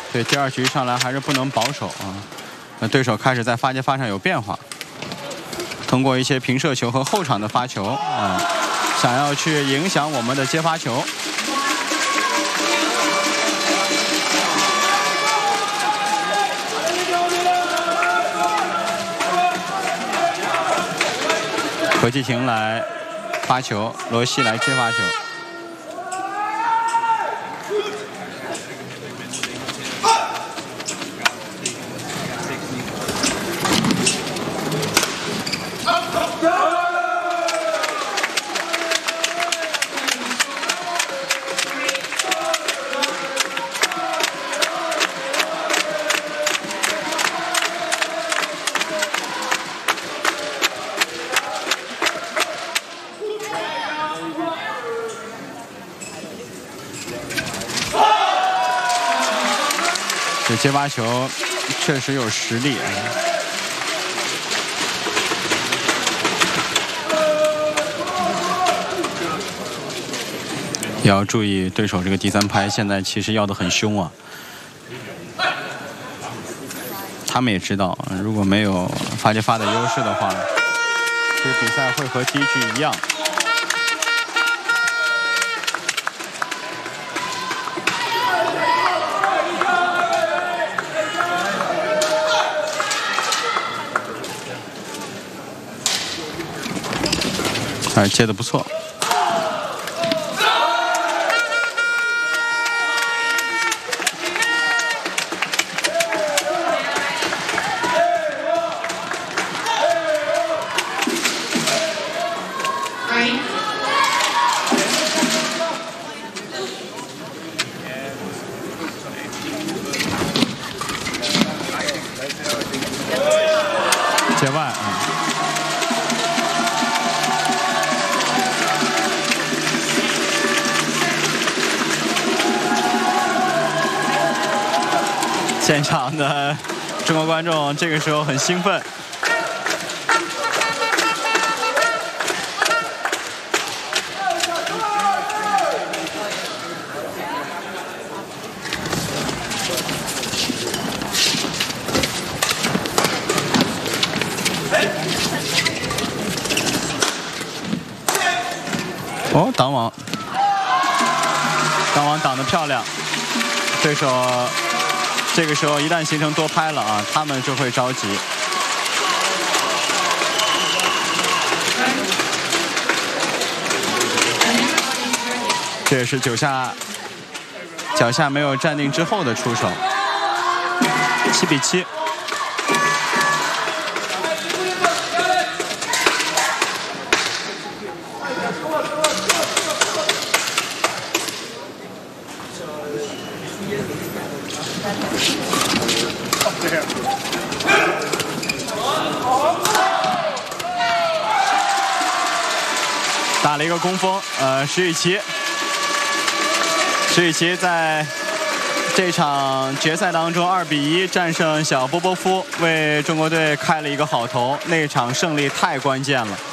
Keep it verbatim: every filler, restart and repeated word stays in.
对，第二局上来还是不能保守啊。那对手开始在发接发上有变化，通过一些平射球和后场的发球啊，想要去影响我们的接发球。何继廷来发球，罗西来接发球。这接发球确实有实力啊！也要注意对手这个第三拍，现在其实要得很凶啊。他们也知道，如果没有发接发的优势的话，这个比赛会和第一局一样。哎，接得不错。界外啊。现场的中国观众这个时候很兴奋。哦，挡网，挡网挡得漂亮，对手。这个时候一旦形成多拍了啊，他们就会着急。这也是脚下脚下没有站定之后的出手。七比七。打了一个攻锋，呃，石宇奇，石宇奇在这场决赛当中二比一战胜小波波夫，为中国队开了一个好头。那场胜利太关键了。